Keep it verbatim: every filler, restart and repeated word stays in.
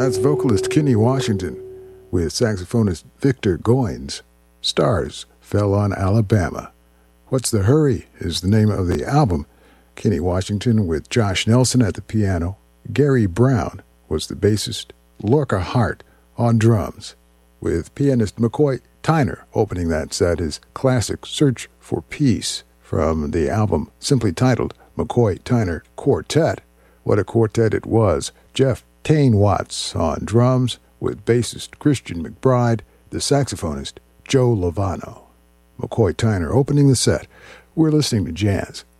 That's vocalist Kenny Washington with saxophonist Victor Goines. Stars Fell on Alabama. What's the Hurry is the name of the album. Kenny Washington with Josh Nelson at the piano. Gary Brown was the bassist. Lorca Hart on drums, with pianist McCoy Tyner opening that set, his classic Search for Peace from the album simply titled McCoy Tyner Quartet. What a quartet it was. Jeff Tane Watts on drums, with bassist Christian McBride, the saxophonist Joe Lovano. McCoy Tyner opening the set. We're listening to jazz